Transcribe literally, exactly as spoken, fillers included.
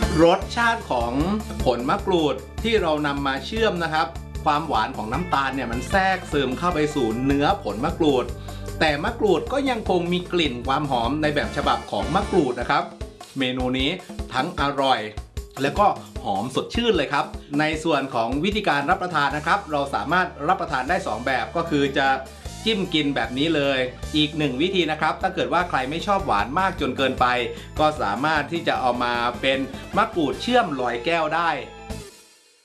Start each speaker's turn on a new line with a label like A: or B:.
A: รสชาติของผลมะกรูดที่เรานำมาเชื่อมนะครับความหวานของน้ำตาลเนี่ยมันแทรกซึมเข้าไปสู่เนื้อผลมะกรูดแต่มะกรูดก็ยังคงมีกลิ่นความหอมในแบบฉบับของมะกรูดนะครับเมนูนี้ทั้งอร่อยแล้วก็หอมสดชื่นเลยครับในส่วนของวิธีการรับประทานนะครับเราสามารถรับประทานได้สองแบบก็คือจะจิ้มกินแบบนี้เลยอีกหนึ่งวิธีนะครับถ้าเกิดว่าใครไม่ชอบหวานมากจนเกินไปก็สามารถที่จะเอามาเป็นมะกรูดเชื่อมลอยแก้วได้